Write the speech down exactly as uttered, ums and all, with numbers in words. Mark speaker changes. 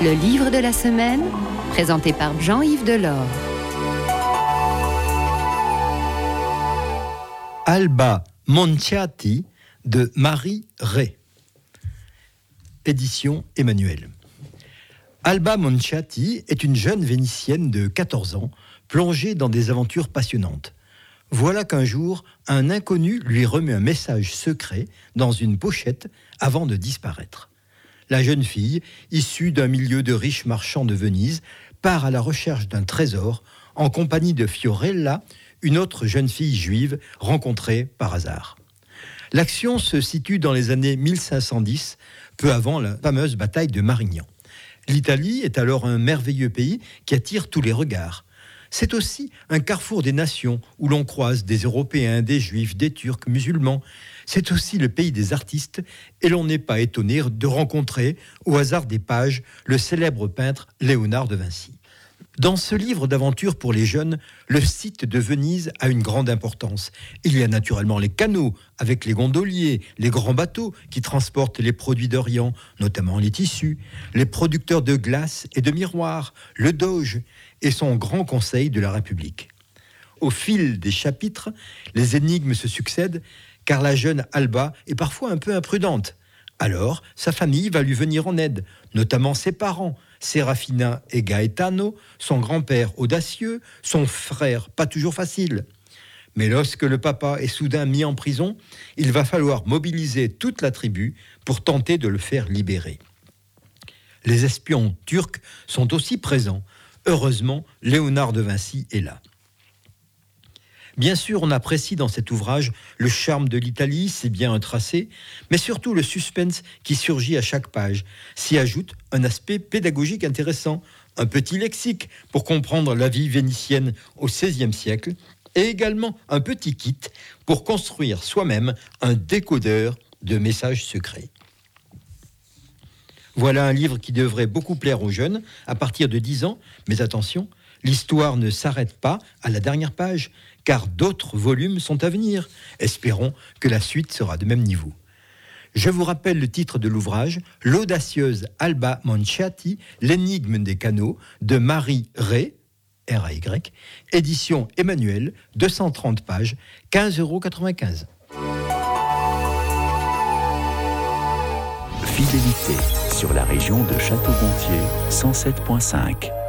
Speaker 1: Le livre de la semaine, présenté par Jean-Yves Delors.
Speaker 2: Alba Monciati de Marie Rey. Édition Emmanuel. Alba Monciati est une jeune Vénitienne de quatorze ans, plongée dans des aventures passionnantes. Voilà qu'un jour, un inconnu lui remet un message secret dans une pochette avant de disparaître. La jeune fille, issue d'un milieu de riches marchands de Venise, part à la recherche d'un trésor en compagnie de Fiorella, une autre jeune fille juive rencontrée par hasard. L'action se situe dans les années mille cinq cent dix, peu avant la fameuse bataille de Marignan. L'Italie est alors un merveilleux pays qui attire tous les regards. C'est aussi un carrefour des nations où l'on croise des Européens, des Juifs, des Turcs, musulmans. C'est aussi le pays des artistes et l'on n'est pas étonné de rencontrer, au hasard des pages, le célèbre peintre Léonard de Vinci. Dans ce livre d'aventure pour les jeunes, le site de Venise a une grande importance. Il y a naturellement les canaux, avec les gondoliers, les grands bateaux qui transportent les produits d'Orient, notamment les tissus, les producteurs de glace et de miroirs, le Doge et son grand conseil de la République. Au fil des chapitres, les énigmes se succèdent, car la jeune Alba est parfois un peu imprudente. Alors, sa famille va lui venir en aide, notamment ses parents, Serafina et Gaetano, son grand-père audacieux, son frère pas toujours facile. Mais lorsque le papa est soudain mis en prison, il va falloir mobiliser toute la tribu pour tenter de le faire libérer. Les espions turcs sont aussi présents. Heureusement, Léonard de Vinci est là. Bien sûr, on apprécie dans cet ouvrage le charme de l'Italie, c'est bien un tracé, mais surtout le suspense qui surgit à chaque page. S'y ajoute un aspect pédagogique intéressant, un petit lexique pour comprendre la vie vénitienne au seizième siècle, et également un petit kit pour construire soi-même un décodeur de messages secrets. Voilà un livre qui devrait beaucoup plaire aux jeunes à partir de dix ans, mais attention, l'histoire ne s'arrête pas à la dernière page, car d'autres volumes sont à venir. Espérons que la suite sera de même niveau. Je vous rappelle le titre de l'ouvrage, L'audacieuse Alba Monciati, l'énigme des canaux, de Marie Rey, R A Y, édition Emmanuel, deux cent trente pages, quinze euros quatre-vingt-quinze.
Speaker 3: Fidélité sur la région de Château-Gontier, cent sept virgule cinq.